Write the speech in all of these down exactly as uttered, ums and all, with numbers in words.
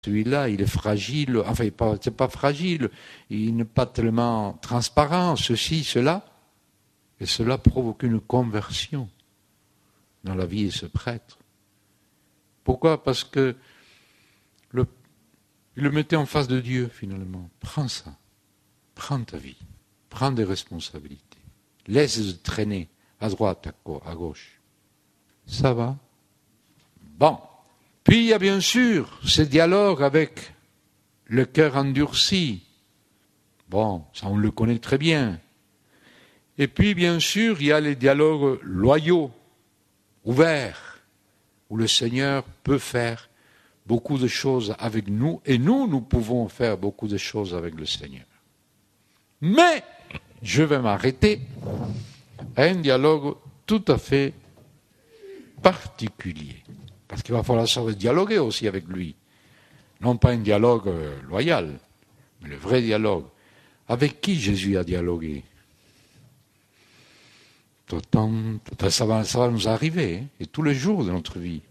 Celui-là, il est fragile, enfin, c'est pas fragile, il n'est pas tellement transparent, ceci, cela. Et cela provoque une conversion dans la vie de ce prêtre. Pourquoi? Parce que le, il le mettait en face de Dieu, finalement. Prends ça, prends ta vie, prends des responsabilités. Laisse-le traîner à droite, à gauche. Ça va? Bon. Puis il y a bien sûr ce dialogue avec le cœur endurci. Bon, ça on le connaît très bien. Et puis bien sûr, il y a les dialogues loyaux, ouverts, où le Seigneur peut faire beaucoup de choses avec nous, et nous, nous pouvons faire beaucoup de choses avec le Seigneur. Mais, je vais m'arrêter à un dialogue tout à fait particulier. Parce qu'il va falloir savoir dialoguer aussi avec lui. Non pas un dialogue loyal, mais le vrai dialogue. Avec qui Jésus a dialogué? Ça va, ça va nous arriver, hein, et tous les jours de notre vie.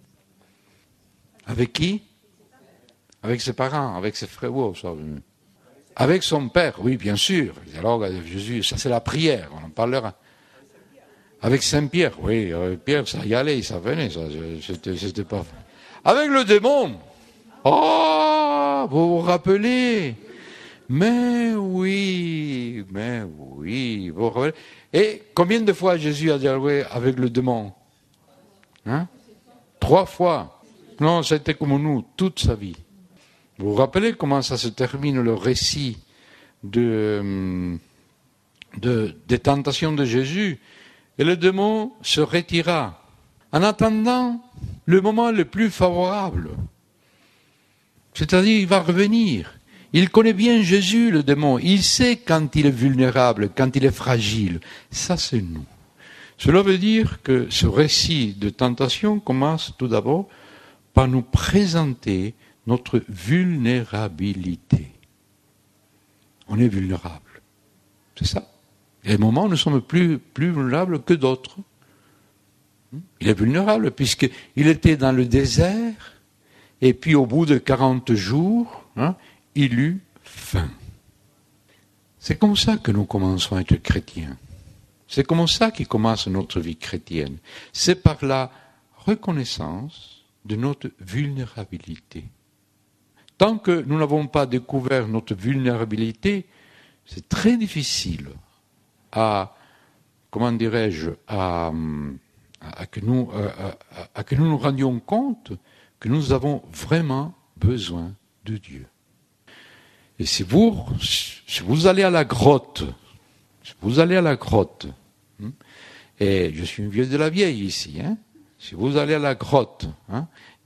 Avec qui? Avec ses parents, avec ses frères. Oh, ça, avec son père, oui, bien sûr. Le dialogue avec Jésus, ça c'est la prière, on en parlera. Avec Saint-Pierre, oui, avec Pierre, ça y allait, ça venait, ça, c'était, c'était pas... Avec le démon, oh, vous vous rappelez? Mais oui, mais oui, vous vous rappelez? Et combien de fois Jésus a dialogué avec le démon? Hein? Trois fois. Non, c'était comme nous, toute sa vie. Vous vous rappelez comment ça se termine le récit de, de, des tentations de Jésus? Et le démon se retira en attendant le moment le plus favorable. C'est-à-dire, il va revenir. Il connaît bien Jésus, le démon. Il sait quand il est vulnérable, quand il est fragile. Ça, c'est nous. Cela veut dire que ce récit de tentation commence tout d'abord par nous présenter notre vulnérabilité. On est vulnérable. C'est ça. Il y a des moments où nous sommes plus, plus vulnérables que d'autres. Il est vulnérable puisqu'il était dans le désert et puis au bout de quarante jours, hein, il eut faim. C'est comme ça que nous commençons à être chrétiens. C'est comme ça qui commence notre vie chrétienne. C'est par la reconnaissance de notre vulnérabilité. Tant que nous n'avons pas découvert notre vulnérabilité, c'est très difficile à, comment dirais-je, à, à, que nous, à, à que nous nous rendions compte que nous avons vraiment besoin de Dieu. Et si vous, si vous allez à la grotte, si vous allez à la grotte, hein, et je suis une vieille de la vieille ici, hein, si vous allez à la grotte, hein,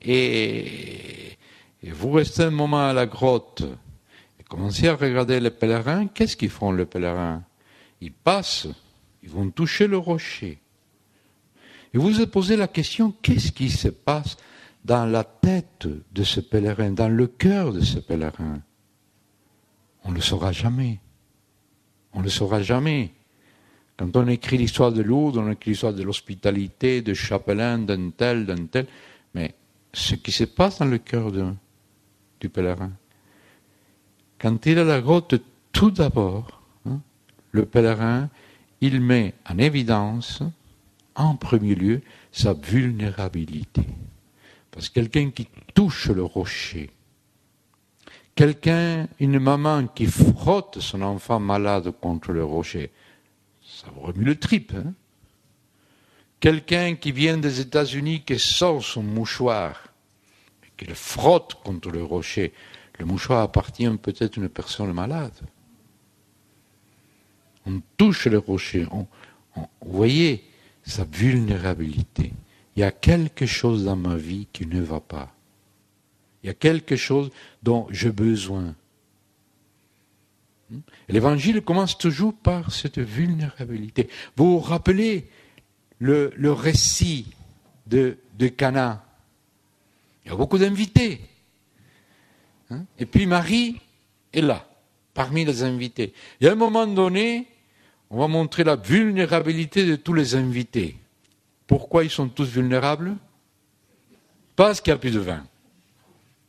et, et vous restez un moment à la grotte, et commencez à regarder les pèlerins, qu'est-ce qu'ils font les pèlerins? Ils passent, ils vont toucher le rocher. Et vous vous posez la question, qu'est-ce qui se passe dans la tête de ce pèlerin, dans le cœur de ce pèlerin? On ne le saura jamais. On ne le saura jamais. Quand on écrit l'histoire de Lourdes, on écrit l'histoire de l'hospitalité, de chapelain, d'un tel, d'un tel. Mais ce qui se passe dans le cœur de, du pèlerin, quand il est à la grotte, tout d'abord, hein, le pèlerin, il met en évidence, en premier lieu, sa vulnérabilité. Parce que quelqu'un qui touche le rocher, quelqu'un, une maman qui frotte son enfant malade contre le rocher, ça vous remue le trip. Hein? Quelqu'un qui vient des États-Unis, qui sort son mouchoir, qui le frotte contre le rocher, le mouchoir appartient peut-être à une personne malade. On touche le rocher, on, on, vous voyez sa vulnérabilité. Il y a quelque chose dans ma vie qui ne va pas. Il y a quelque chose dont j'ai besoin. L'évangile commence toujours par cette vulnérabilité. Vous vous rappelez le, le récit de, de Cana? Il y a beaucoup d'invités. Hein? Et puis Marie est là, parmi les invités. Et à un moment donné, on va montrer la vulnérabilité de tous les invités. Pourquoi ils sont tous vulnérables? Parce qu'il n'y a plus de vin.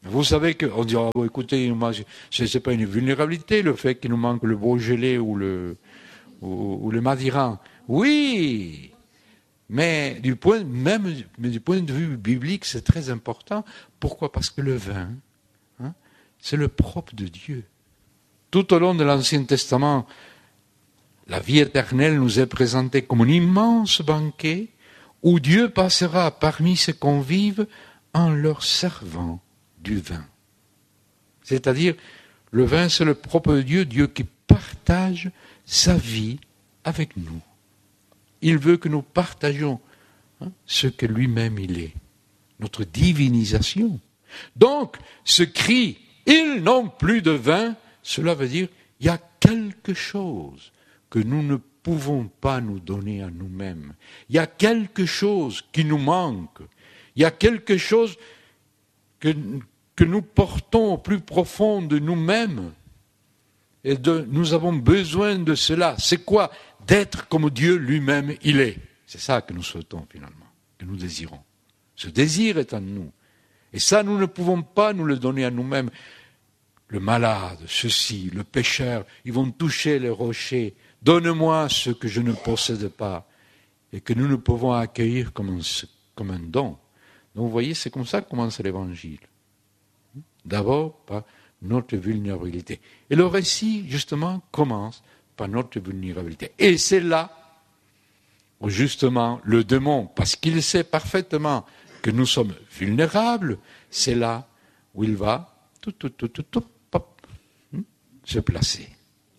Vous savez qu'on dit, oh, bon, écoutez, ce n'est pas une vulnérabilité, le fait qu'il nous manque le Beaujolais ou le, ou, ou le Madiran. Oui, mais du point, même mais du point de vue biblique, c'est très important. Pourquoi? Parce que le vin, hein, c'est le propre de Dieu. Tout au long de l'Ancien Testament, la vie éternelle nous est présentée comme un immense banquet où Dieu passera parmi ses convives en leur servant du vin. C'est-à-dire, le vin, c'est le propre de Dieu, Dieu qui partage sa vie avec nous. Il veut que nous partagions hein, ce que lui-même il est, notre divinisation. Donc, ce cri « Ils n'ont plus de vin », cela veut dire il y a quelque chose que nous ne pouvons pas nous donner à nous-mêmes. Il y a quelque chose qui nous manque. Il y a quelque chose que, que nous portons au plus profond de nous-mêmes. Et de, nous avons besoin de cela. C'est quoi? D'être comme Dieu lui-même il est. C'est ça que nous souhaitons finalement, que nous désirons. Ce désir est en nous. Et ça, nous ne pouvons pas nous le donner à nous-mêmes. Le malade, ceci, le pécheur, ils vont toucher les rochers. Donne-moi ce que je ne possède pas. Et que nous ne pouvons accueillir comme un, comme un don. Donc vous voyez, c'est comme ça que commence l'évangile. D'abord par notre vulnérabilité. Et le récit, justement, commence par notre vulnérabilité. Et c'est là où, justement, le démon, parce qu'il sait parfaitement que nous sommes vulnérables, c'est là où il va tout, tout, tout, tout, tout, pop, se placer.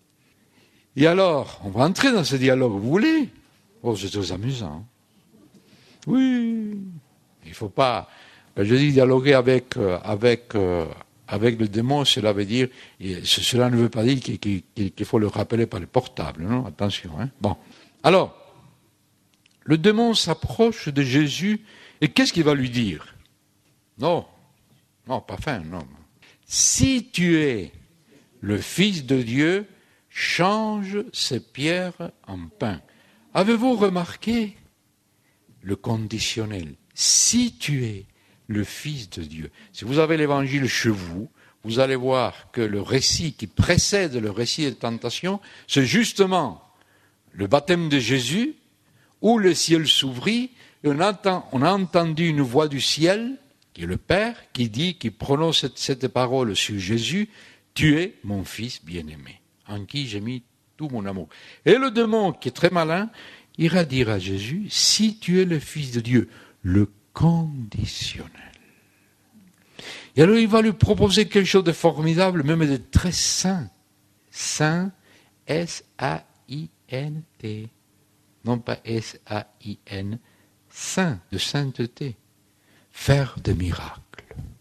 Et alors, on va entrer dans ce dialogue, vous voulez? Oh, c'est très amusant. Oui, il ne faut pas... Je dis dialoguer avec... avec Avec le démon, cela veut dire, cela ne veut pas dire qu'il, qu'il, qu'il faut le rappeler par le portable, non? Attention, hein. Bon. Alors, le démon s'approche de Jésus, et qu'est-ce qu'il va lui dire? Non, non, pas fin, non. Si tu es le Fils de Dieu, change ces pierres en pain. Avez-vous remarqué le conditionnel? Si tu es le Fils de Dieu. Si vous avez l'évangile chez vous, vous allez voir que le récit qui précède le récit des tentations, c'est justement le baptême de Jésus, où le ciel s'ouvrit, et on, entend, on a entendu une voix du ciel, qui est le Père, qui dit, qui prononce cette, cette parole sur Jésus, « Tu es mon Fils bien-aimé, en qui j'ai mis tout mon amour. » Et le démon, qui est très malin, ira dire à Jésus, « Si tu es le Fils de Dieu, le conditionnel. » Et alors il va lui proposer quelque chose de formidable, même de très saint. Saint, S A I N T. Non pas S A I N, saint, de sainteté. Faire des miracles.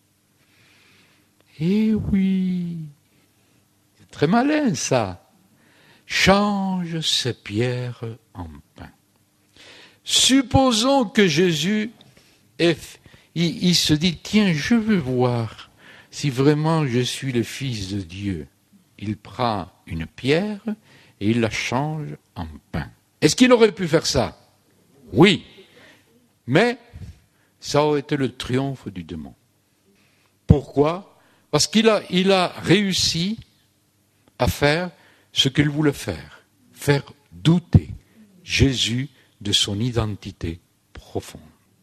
Eh oui, c'est très malin ça. Change ces pierres en pain. Supposons que Jésus est... Il, il se dit, tiens, je veux voir si vraiment je suis le Fils de Dieu. Il prend une pierre et il la change en pain. Est-ce qu'il aurait pu faire ça? Oui. Mais ça aurait été le triomphe du démon. Pourquoi? Parce qu'il a, il a réussi à faire ce qu'il voulait faire. Faire douter Jésus de son identité profonde.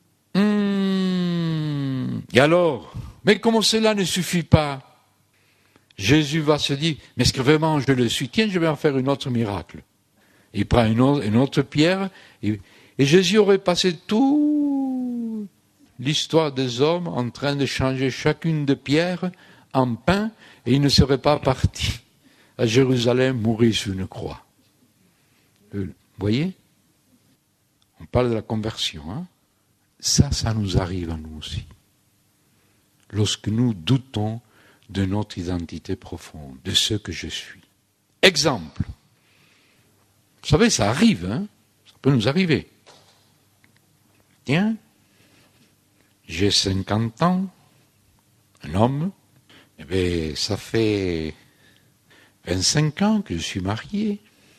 Hum, et alors, mais comme cela ne suffit pas, Jésus va se dire, mais est-ce que vraiment je le suis? Tiens, je vais en faire un autre miracle. Il prend une autre, une autre pierre, et, et Jésus aurait passé toute l'histoire des hommes en train de changer chacune des pierres en pain, et il ne serait pas parti à Jérusalem mourir sur une croix. Vous voyez? On parle de la conversion, hein? Ça, ça nous arrive à nous aussi. Lorsque nous doutons de notre identité profonde, de ce que je suis. Exemple. Vous savez, ça arrive, hein? Ça peut nous arriver. Tiens, j'ai cinquante ans, un homme, eh bien, ça fait vingt-cinq ans que je suis marié.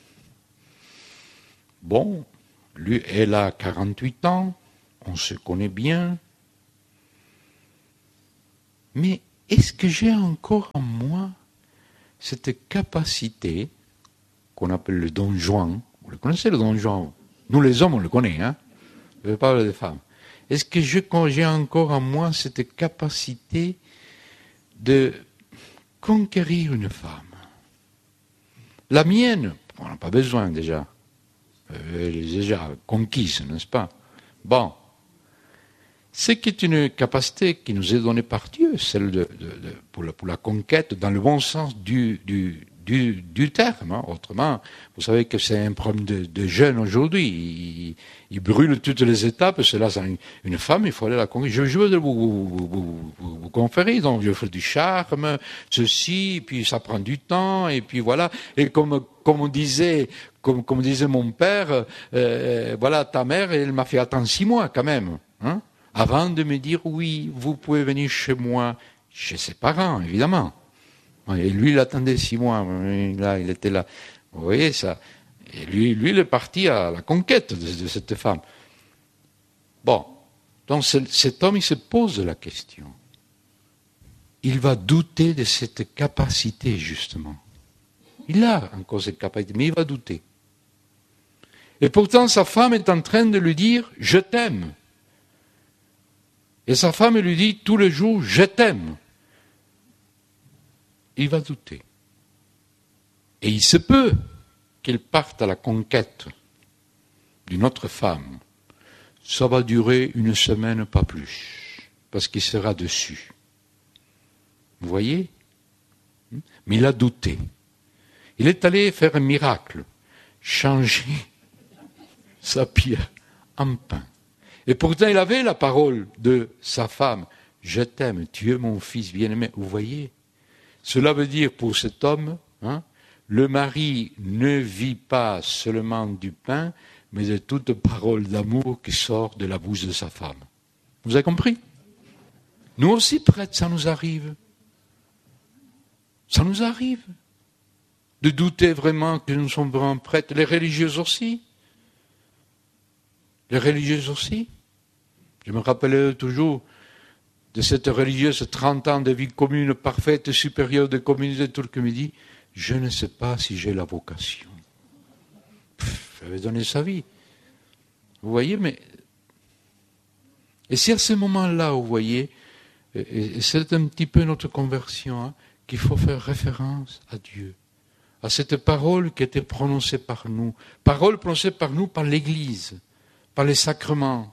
Bon, lui, elle a quarante-huit ans. On se connaît bien. Mais est-ce que j'ai encore en moi cette capacité qu'on appelle le don Juan? Vous le connaissez, le don Juan? Nous, les hommes, on le connaît, hein? Je ne parle des femmes. Est-ce que je, j'ai encore en moi cette capacité de conquérir une femme? La mienne, on n'a pas besoin déjà. Elle est déjà conquise, n'est-ce pas? Bon. Ce qui est une capacité qui nous est donnée par Dieu, celle de, de, de, pour, la, pour la conquête, dans le bon sens du, du, du, du terme. Hein. Autrement, vous savez que c'est un problème de, de jeunes aujourd'hui. Ils, ils brûlent toutes les étapes. C'est là, c'est une, une femme, il faut aller la conquérir. Je, je veux vous, vous, vous, vous, vous conférer, donc je fais du charme, ceci, et puis ça prend du temps, et puis voilà. Et comme, comme on disait, comme, comme disait mon père, euh, voilà, ta mère, elle m'a fait attendre six mois quand même. Hein, avant de me dire, oui, vous pouvez venir chez moi, chez ses parents, évidemment. Et lui, il attendait six mois, là, il était là. Vous voyez ça? Et lui, lui, il est parti à la conquête de, de cette femme. Bon, donc cet homme, il se pose la question. Il va douter de cette capacité, justement. Il a encore cette capacité, mais il va douter. Et pourtant, sa femme est en train de lui dire, je t'aime. Et sa femme lui dit tous les jours, je t'aime. Il va douter. Et il se peut qu'il parte à la conquête d'une autre femme. Ça va durer une semaine, pas plus, parce qu'il sera dessus. Vous voyez? Mais il a douté. Il est allé faire un miracle, changer sa pierre en pain. Et pourtant, il avait la parole de sa femme. Je t'aime, tu es mon fils bien-aimé. Vous voyez? Cela veut dire pour cet homme, hein, le mari ne vit pas seulement du pain, mais de toute parole d'amour qui sort de la bouche de sa femme. Vous avez compris? Nous aussi, prêtres, ça nous arrive. Ça nous arrive de douter vraiment que nous sommes vraiment prêtres. Les religieux aussi. Les religieuses aussi. Je me rappelais toujours de cette religieuse trente ans de vie commune, parfaite, supérieure de communauté turque, qui me dit, je ne sais pas si j'ai la vocation. Pff, elle avait donné sa vie. Vous voyez, mais... Et c'est à ce moment-là, vous voyez, et c'est un petit peu notre conversion, hein, qu'il faut faire référence à Dieu, à cette parole qui a été prononcée par nous, parole prononcée par nous, par l'Église, par les sacrements.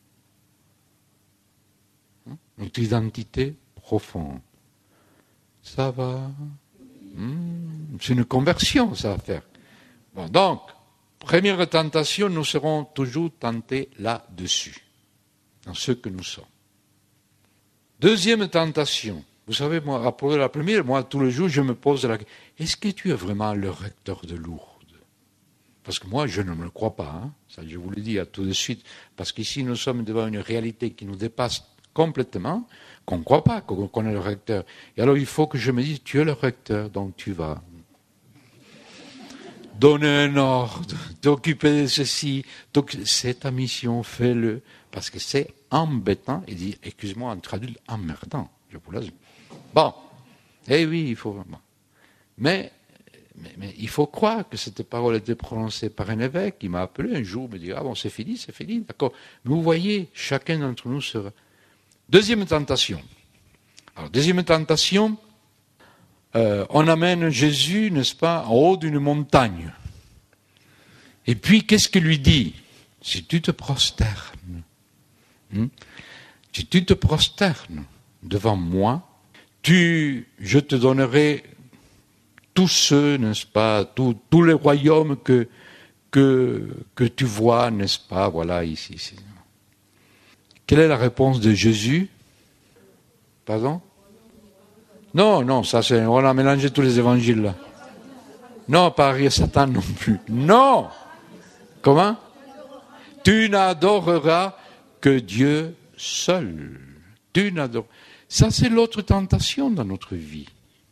Notre identité profonde. Ça va. Mmh, c'est une conversion, ça va faire. Bon, donc, première tentation, nous serons toujours tentés là-dessus, dans ce que nous sommes. Deuxième tentation. Vous savez, moi, après la première, moi, tous les jours, je me pose la question, est-ce que tu es vraiment le recteur de Lourdes? Parce que moi, je ne me le crois pas. Hein. Ça, je vous le dis à tout de suite. Parce qu'ici, nous sommes devant une réalité qui nous dépasse complètement, qu'on ne croit pas qu'on est le recteur. Et alors, il faut que je me dise, tu es le recteur, donc tu vas donner un ordre, t'occuper de ceci. Donc, c'est ta mission, fais-le. Parce que c'est embêtant, et dit, excuse-moi, en traduit emmerdant. Je vous laisse. Bon, eh oui, il faut vraiment. Mais, mais, mais il faut croire que cette parole a été prononcée par un évêque qui m'a appelé un jour, me dit, ah bon, c'est fini, c'est fini, d'accord. Mais vous voyez, chacun d'entre nous sera. Deuxième tentation. Alors, deuxième tentation, euh, on amène Jésus, n'est-ce pas, en haut d'une montagne. Et puis, qu'est-ce qu'il lui dit? Si tu te prosternes, hein, si tu te prosternes devant moi, tu, je te donnerai tous ceux, n'est-ce pas, tous, tous les royaumes que, que, que tu vois, n'est-ce pas, voilà, ici, ici. Quelle est la réponse de Jésus? Pardon? Non, non, ça c'est, on a mélangé tous les évangiles là. Non, pas Ariel Satan non plus. Non! Comment? Tu n'adoreras que Dieu seul. Tu n'adoreras. Ça c'est l'autre tentation dans notre vie.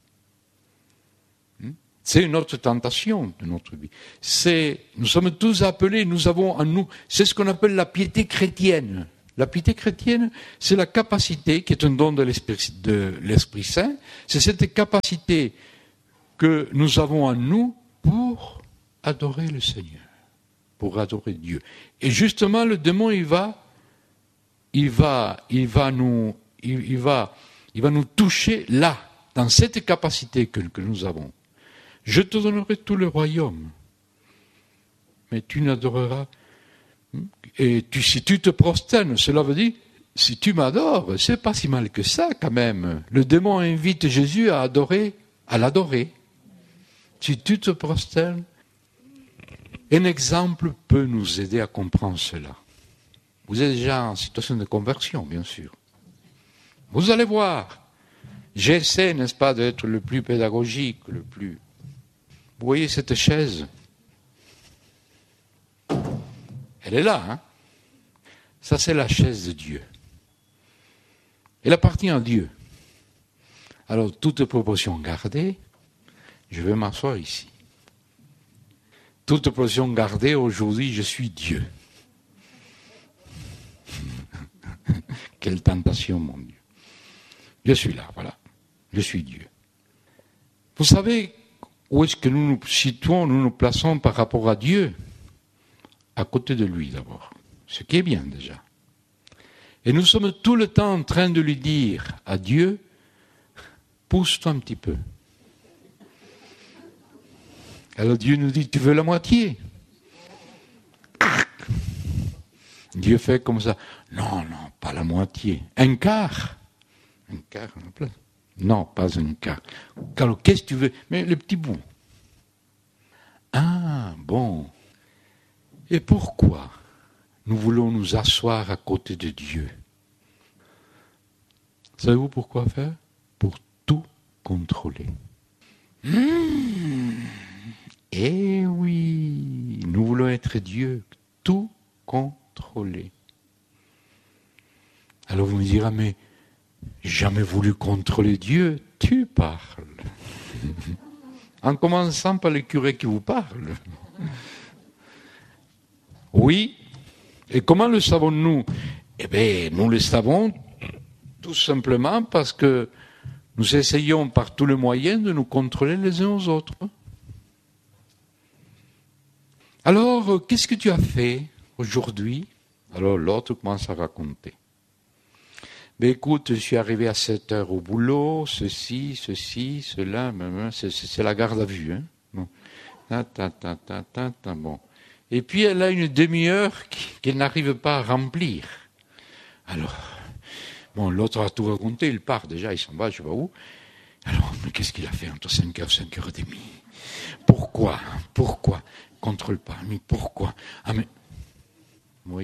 C'est une autre tentation de notre vie. C'est, nous sommes tous appelés, nous avons en nous, c'est ce qu'on appelle la piété chrétienne. La piété chrétienne, c'est la capacité, qui est un don de l'Esprit, de l'Esprit Saint, c'est cette capacité que nous avons en nous pour adorer le Seigneur, pour adorer Dieu. Et justement, le démon, il va, il va, il va nous, il, il va, il va nous toucher là, dans cette capacité que, que nous avons. Je te donnerai tout le royaume, mais tu n'adoreras. Et tu, si tu te prosternes, cela veut dire, si tu m'adores, c'est pas si mal que ça quand même. Le démon invite Jésus à adorer, à l'adorer. Si tu te prosternes, un exemple peut nous aider à comprendre cela. Vous êtes déjà en situation de conversion, bien sûr. Vous allez voir. J'essaie, n'est-ce pas, d'être le plus pédagogique, le plus... Vous voyez cette chaise ? Elle est là, hein ? Ça, c'est la chaise de Dieu. Elle appartient à Dieu. Alors, toute proportion gardée, je vais m'asseoir ici. Toute proportion gardée, aujourd'hui, je suis Dieu. Quelle tentation, mon Dieu. Je suis là, voilà. Je suis Dieu. Vous savez où est-ce que nous nous situons, nous nous plaçons par rapport à Dieu ? À côté de lui d'abord, ce qui est bien déjà. Et nous sommes tout le temps en train de lui dire à Dieu, pousse-toi un petit peu. Alors Dieu nous dit, tu veux la moitié ? Dieu fait comme ça, non, non, pas la moitié, un quart. Un quart, non, pas un quart. Alors qu'est-ce que tu veux ? Mais le petit bout. Ah, bon. Et pourquoi nous voulons nous asseoir à côté de Dieu ? Savez-vous pourquoi faire ? Pour tout contrôler. Mmh. Eh oui, nous voulons être Dieu, tout contrôler. Alors vous me direz, mais jamais voulu contrôler Dieu, tu parles. En commençant par le curé qui vous parle. Oui, et comment le savons-nous ? Eh bien, nous le savons tout simplement parce que nous essayons par tous les moyens de nous contrôler les uns aux autres. Alors, qu'est-ce que tu as fait aujourd'hui ? Alors l'autre commence à raconter. Ben écoute, je suis arrivé à sept heures au boulot, ceci, ceci, cela, c'est, c'est la garde à vue. Hein. Bon. Ta, ta, ta, ta, ta, ta, bon. Et puis elle a une demi-heure qu'elle n'arrive pas à remplir. Alors, bon, l'autre a tout raconté, il part déjà, il s'en va, je sais pas où. Alors, mais qu'est-ce qu'il a fait entre cinq heures et cinq heures trente ? Pourquoi ? Pourquoi ? Contrôle pas, mais pourquoi ? Ah mais, vous voyez ?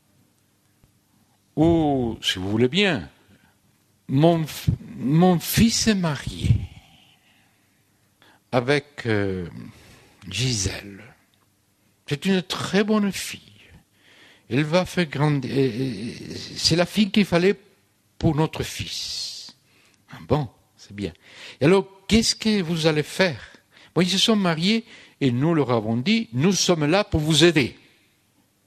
Ou, si vous voulez bien, mon, mon fils est marié avec euh, Gisèle. C'est une très bonne fille. Elle va faire grandir. C'est la fille qu'il fallait pour notre fils. Ah bon, c'est bien. Et alors, qu'est-ce que vous allez faire ? Bon, ils se sont mariés et nous leur avons dit, nous sommes là pour vous aider. Hein ?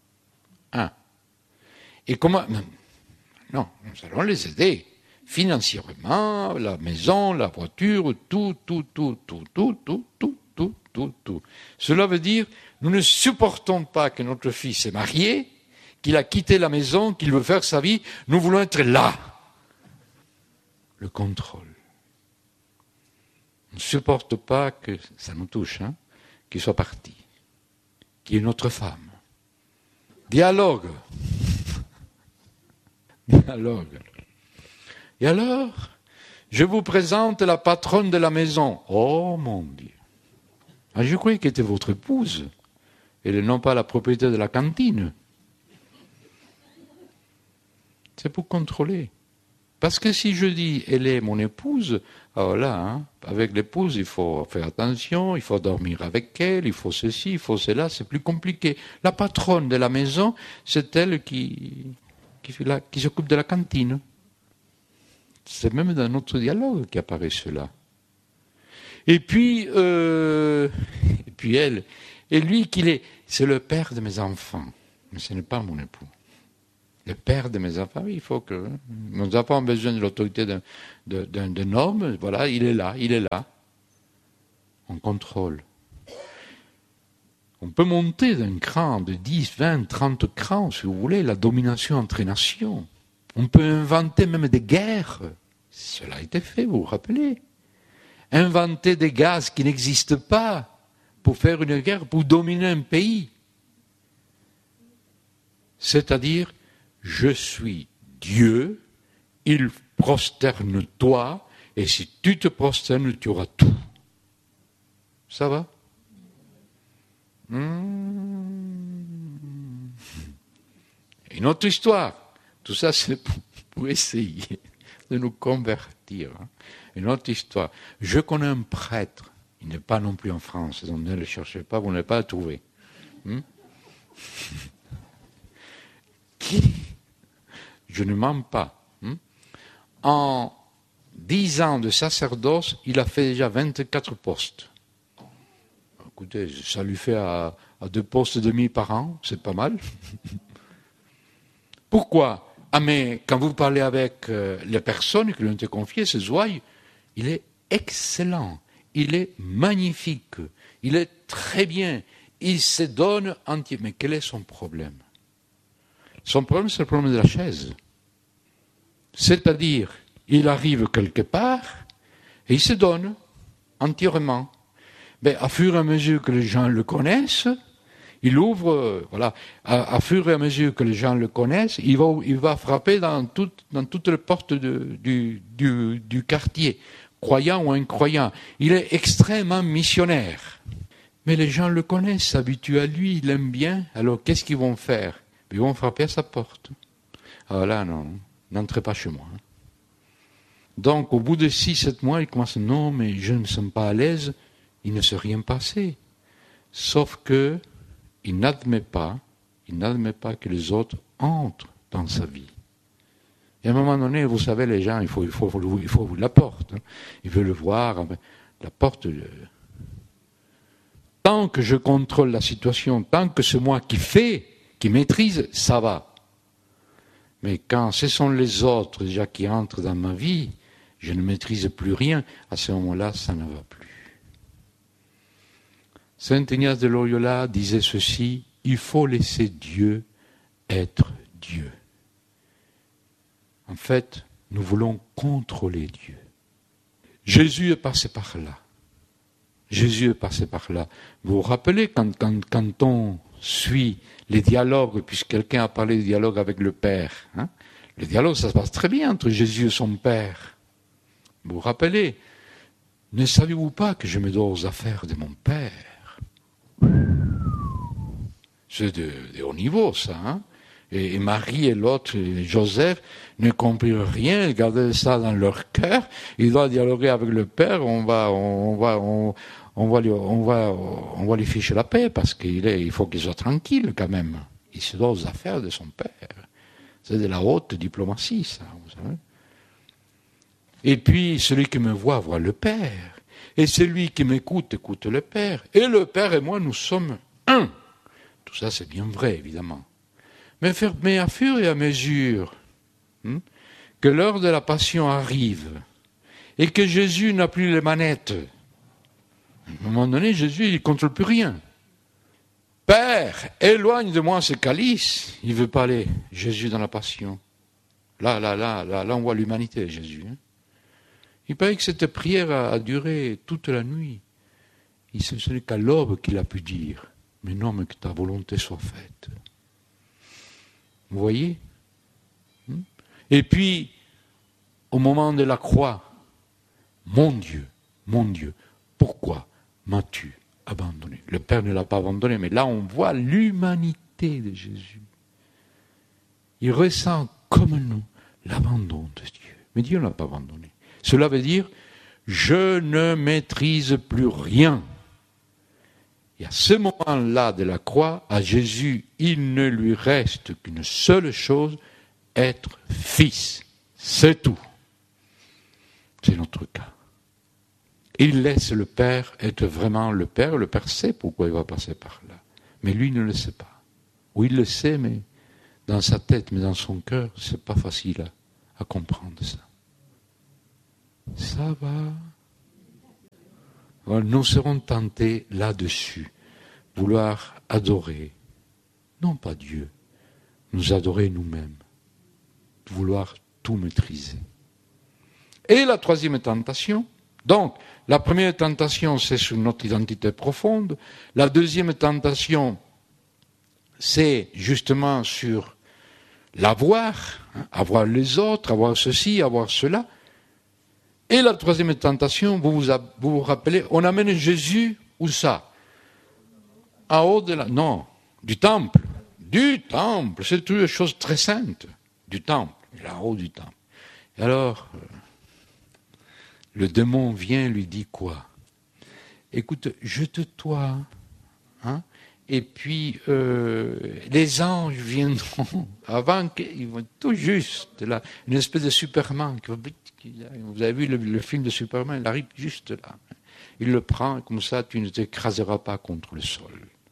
Et comment ? Non, nous allons les aider. Financièrement, la maison, la voiture, tout, tout, tout, tout, tout, tout, tout, tout, tout, tout. Cela veut dire, nous ne supportons pas que notre fils est marié, qu'il a quitté la maison, qu'il veut faire sa vie. Nous voulons être là. Le contrôle. On ne supporte pas que, ça nous touche, hein, qu'il soit parti, qu'il y ait notre femme. Dialogue. Dialogue. Et alors, je vous présente la patronne de la maison. Oh mon Dieu. Ah, je croyais qu'elle était votre épouse. Elle n'est non pas la propriétaire de la cantine. C'est pour contrôler. Parce que si je dis, elle est mon épouse, alors là, hein, avec l'épouse, il faut faire attention, il faut dormir avec elle, il faut ceci, il faut cela, c'est plus compliqué. La patronne de la maison, c'est elle qui, qui, fait la, qui s'occupe de la cantine. C'est même dans notre dialogue qu'apparaît cela. Et puis, euh, et puis elle, et lui, qu'il est, c'est le père de mes enfants, mais ce n'est pas mon époux. Le père de mes enfants, il faut que... Mes enfants ont besoin de l'autorité d'un, d'un, d'un homme, voilà, il est là, il est là. On contrôle. On peut monter d'un cran de dix, vingt, trente crans, si vous voulez, la domination entre les nations. On peut inventer même des guerres. Cela a été fait, vous vous rappelez. Inventer des gaz qui n'existent pas pour faire une guerre, pour dominer un pays. C'est-à-dire, je suis Dieu, il prosterne toi, et si tu te prosternes, tu auras tout. Ça va? Mmh. Une autre histoire. Tout ça, c'est pour essayer de nous convertir. Une autre histoire. Je connais un prêtre. Il n'est pas non plus en France. Donc ne le cherchez pas, vous n'allez pas le trouver. Hmm? Qui, je ne mens pas. Hmm? En dix ans de sacerdoce, il a fait déjà vingt-quatre postes. Écoutez, ça lui fait à, à deux postes et demi par an, c'est pas mal. Pourquoi? Ah mais quand vous parlez avec euh, les personnes qui lui ont été confiées, ces ouailles, il est excellent, il est magnifique, il est très bien, il se donne entier. Mais quel est son problème? Son problème, c'est le problème de la chaise. C'est-à-dire, il arrive quelque part et il se donne entièrement. Ben, à fur et à mesure que les gens le connaissent, il ouvre, euh, voilà, à, à fur et à mesure que les gens le connaissent, il va, il va frapper dans, tout, dans toutes les portes de, du, du, du quartier, croyant ou incroyant. Il est extrêmement missionnaire. Mais les gens le connaissent, s'habituent à lui, ils l'aiment bien. Alors qu'est-ce qu'ils vont faire? Ils vont frapper à sa porte. Ah là, non, n'entrez pas chez moi. Donc, au bout de six, sept mois, il commence, non, mais je ne me sens pas à l'aise. Il ne s'est rien passé. Sauf que il n'admet pas, il n'admet pas que les autres entrent dans sa vie. Et à un moment donné, vous savez, les gens, il faut, il faut, il faut ouvrir la porte. Hein. Il veut le voir. La porte. Tant que je contrôle la situation, tant que c'est moi qui fais, qui maîtrise, ça va. Mais quand ce sont les autres déjà qui entrent dans ma vie, je ne maîtrise plus rien, à ce moment-là, ça ne va plus. Saint Ignace de Loyola disait ceci, il faut laisser Dieu être Dieu. En fait, nous voulons contrôler Dieu. Jésus est passé par là. Jésus est passé par là. Vous vous rappelez quand, quand, quand on suit les dialogues, puisque quelqu'un a parlé de dialogue avec le Père, hein, le dialogue, ça se passe très bien entre Jésus et son Père. Vous vous rappelez, ne savez-vous pas que je me dois aux affaires de mon Père? C'est de, de haut niveau, ça. Hein? Et, et Marie et l'autre, Joseph, ne comprirent rien, ils gardaient ça dans leur cœur. Ils doivent dialoguer avec le Père, on va, on va, on, on va, lui, on va, on va lui ficher la paix, parce qu'il est, il faut qu'il soit tranquille quand même. Il se doit aux affaires de son Père. C'est de la haute diplomatie, ça, vous savez. Et puis, celui qui me voit, voit le Père. Et celui qui m'écoute, écoute le Père. Et le Père et moi, nous sommes un. Tout ça, c'est bien vrai, évidemment. Mais, faire, mais à fur et à mesure hein, que l'heure de la passion arrive et que Jésus n'a plus les manettes, à un moment donné, Jésus, il ne contrôle plus rien. Père, éloigne de moi ce calice. Il ne veut pas aller, Jésus dans la passion. Là, là, là, là, là, on voit l'humanité, Jésus. Hein. Il paraît que cette prière a, a duré toute la nuit. Il ce n'est qu'à l'aube qu'il a pu dire, mais non, mais que ta volonté soit faite. Vous voyez? Et puis, au moment de la croix, mon Dieu, mon Dieu, pourquoi m'as-tu abandonné? Le Père ne l'a pas abandonné, mais là on voit l'humanité de Jésus. Il ressent comme nous l'abandon de Dieu. Mais Dieu ne l'a pas abandonné. Cela veut dire, je ne maîtrise plus rien. Et à ce moment-là de la croix, à Jésus, il ne lui reste qu'une seule chose, être fils. C'est tout. C'est notre cas. Il laisse le Père être vraiment le Père. Le Père sait pourquoi il va passer par là. Mais lui ne le sait pas. Ou il le sait, mais dans sa tête, mais dans son cœur, c'est pas facile à, à comprendre ça. Ça va. Alors, nous serons tentés là-dessus, vouloir adorer, non pas Dieu, nous adorer nous-mêmes, vouloir tout maîtriser. Et la troisième tentation, donc, la première tentation, c'est sur notre identité profonde. La deuxième tentation, c'est justement sur l'avoir, hein, avoir les autres, avoir ceci, avoir cela. Et la troisième tentation, vous vous, vous vous rappelez, on amène Jésus, où ça? En haut de la... Non, du temple. Du temple, c'est une chose très sainte. Du temple, là haut du temple. Et alors, euh, le démon vient, lui dit quoi? Écoute, jette-toi, hein, et puis euh, les anges viendront, avant qu'ils vont tout juste là, une espèce de Superman, vous avez vu le, le film de Superman, il arrive juste là. Il le prend, comme ça tu ne t'écraseras pas contre le sol.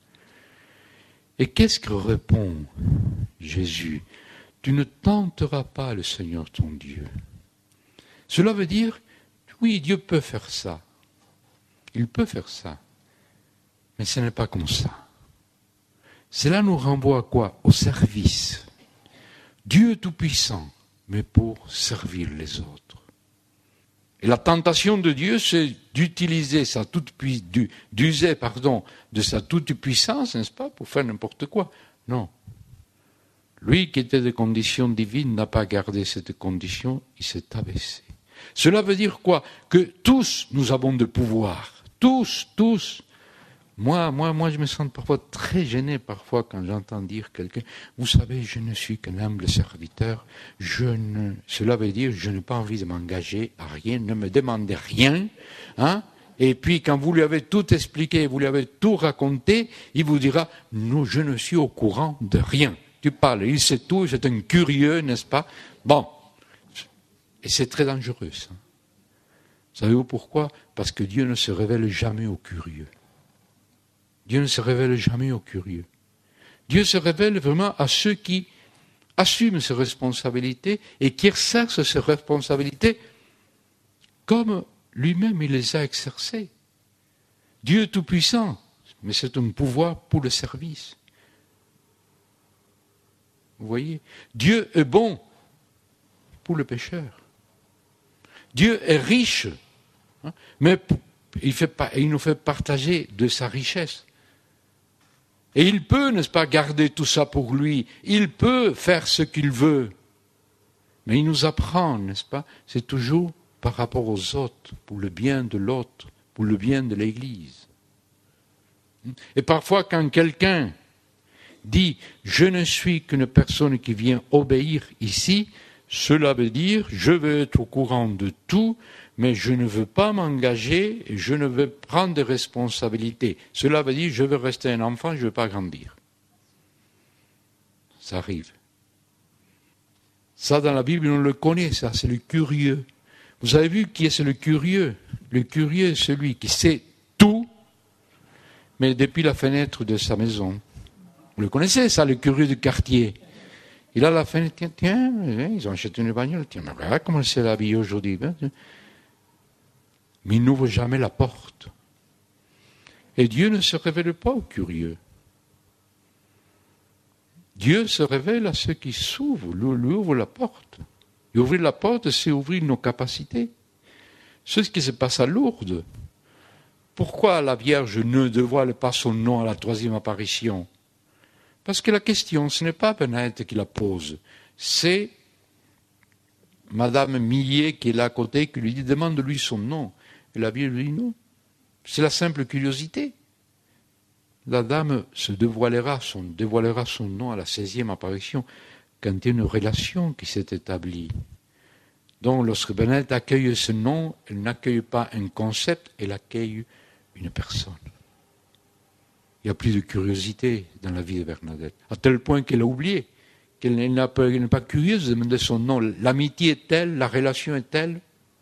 Et qu'est-ce que répond Jésus? Tu ne tenteras pas le Seigneur ton Dieu. Cela veut dire, oui, Dieu peut faire ça. Il peut faire ça. Mais ce n'est pas comme ça. Cela nous renvoie à quoi? Au service. Dieu Tout-Puissant, mais pour servir les autres. Et la tentation de Dieu, c'est d'utiliser sa toute puissance, d'user, pardon, de sa toute puissance, n'est-ce pas, pour faire n'importe quoi. Non. Lui qui était de condition divine n'a pas gardé cette condition, il s'est abaissé. Cela veut dire quoi? Que tous nous avons de pouvoir. Tous, tous. Moi, moi, moi, je me sens parfois très gêné parfois quand j'entends dire quelqu'un, vous savez, je ne suis qu'un humble serviteur, je ne, cela veut dire, je n'ai pas envie de m'engager à rien, ne me demandez rien, hein, et puis quand vous lui avez tout expliqué, vous lui avez tout raconté, il vous dira, non, je ne suis au courant de rien. Tu parles, il sait tout, c'est un curieux, n'est-ce pas? Bon. Et c'est très dangereux, ça. Savez-vous pourquoi? Parce que Dieu ne se révèle jamais aux curieux. Dieu ne se révèle jamais aux curieux. Dieu se révèle vraiment à ceux qui assument ses responsabilités et qui exercent ses responsabilités comme lui-même il les a exercées. Dieu est tout-puissant, mais c'est un pouvoir pour le service. Vous voyez? Dieu est bon pour le pécheur. Dieu est riche, hein, mais il, fait, il nous fait partager de sa richesse. Et il peut, n'est-ce pas, garder tout ça pour lui. Il peut faire ce qu'il veut. Mais il nous apprend, n'est-ce pas, c'est toujours par rapport aux autres, pour le bien de l'autre, pour le bien de l'Église. Et parfois, quand quelqu'un dit « je ne suis qu'une personne qui vient obéir ici », cela veut dire « je veux être au courant de tout », mais je ne veux pas m'engager, et je ne veux prendre des responsabilités. Cela veut dire je veux rester un enfant, je ne veux pas grandir. Ça arrive. Ça, dans la Bible, on le connaît, ça, c'est le curieux. Vous avez vu qui est le curieux? Le curieux est celui qui sait tout, mais depuis la fenêtre de sa maison. Vous le connaissez, ça, le curieux du quartier. Il a la fenêtre, tiens, tiens, ils ont acheté une bagnole, tiens, mais regarde comment c'est habillé aujourd'hui. Mais il n'ouvre jamais la porte. Et Dieu ne se révèle pas aux curieux. Dieu se révèle à ceux qui s'ouvrent, lui ouvre la porte. Et ouvrir la porte, c'est ouvrir nos capacités. C'est ce qui se passe à Lourdes. Pourquoi la Vierge ne dévoile pas son nom à la troisième apparition? Parce que la question, ce n'est pas Bernadette qui la pose, c'est Madame Millet qui est là à côté, qui lui dit, demande-lui son nom. Et la Vierge lui dit non. C'est la simple curiosité. La dame se dévoilera son, dévoilera son nom à la seizième apparition quand il y a une relation qui s'est établie. Donc lorsque Bernadette accueille ce nom, elle n'accueille pas un concept, elle accueille une personne. Il n'y a plus de curiosité dans la vie de Bernadette, à tel point qu'elle a oublié, qu'elle n'est pas, pas curieuse de demander son nom. L'amitié est telle, la relation est telle.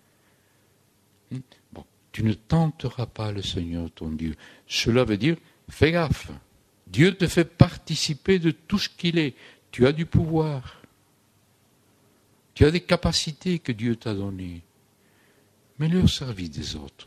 Bon, tu ne tenteras pas le Seigneur ton Dieu. Cela veut dire, fais gaffe. Dieu te fait participer de tout ce qu'il est. tu as du pouvoir, tu as des capacités que Dieu t'a données, mets-le au service des autres.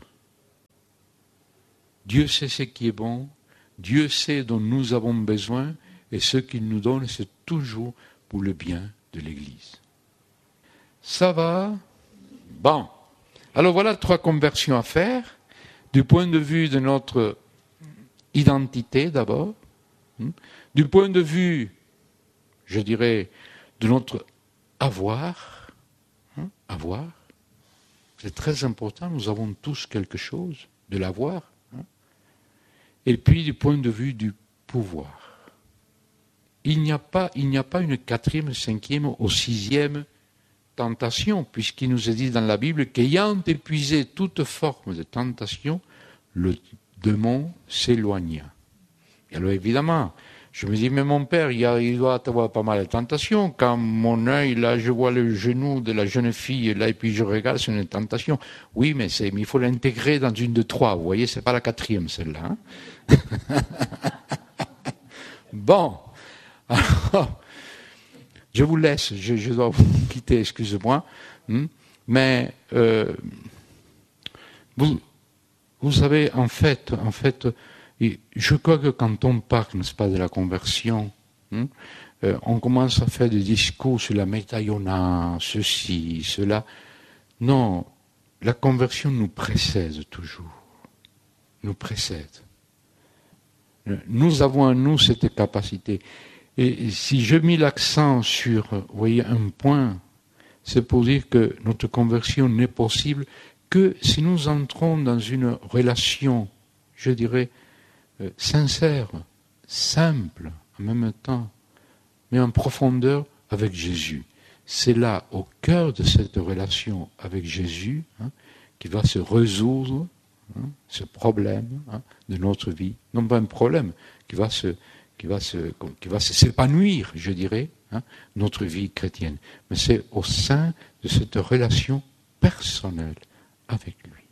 Dieu sait ce qui est bon, Dieu sait dont nous avons besoin, et ce qu'il nous donne, c'est toujours pour le bien de l'Église. Ça va? Bon. Alors voilà trois conversions à faire, du point de vue de notre identité d'abord, du point de vue, je dirais, de notre avoir, hein, avoir. C'est très important, nous avons tous quelque chose de l'avoir. Hein. Et puis du point de vue du pouvoir. Il n'y a pas, il n'y a pas une quatrième, cinquième ou sixième tentation, puisqu'il nous est dit dans la Bible qu'ayant épuisé toute forme de tentation, le démon s'éloigna. Et alors évidemment, je me dis, mais mon père, il, y a, il doit avoir pas mal de tentations. Quand mon œil, là, je vois le genou de la jeune fille, là, et puis je regarde, c'est une tentation. Oui, mais, c'est, mais il faut l'intégrer dans une de trois. Vous voyez, c'est pas la quatrième, celle-là. Hein. Bon. Alors, je vous laisse, je, je dois vous quitter, excusez-moi. Mais, euh, vous, vous savez, en fait, en fait, et je crois que quand on parle, n'est-ce pas, de la conversion, hein, euh, on commence à faire des discours sur la métaiona, ceci, cela. Non, la conversion nous précède toujours. Nous précède. Nous avons en nous cette capacité. Et si je mets l'accent sur, vous voyez, un point, c'est pour dire que notre conversion n'est possible que si nous entrons dans une relation, je dirais, Euh, sincère, simple en même temps, mais en profondeur avec Jésus. C'est là, au cœur de cette relation avec Jésus, hein, qui va se résoudre hein, ce problème hein, de notre vie. Non pas un problème, qui va se, qui va se, qui va s'épanouir, je dirais, hein, notre vie chrétienne. Mais c'est au sein de cette relation personnelle avec lui.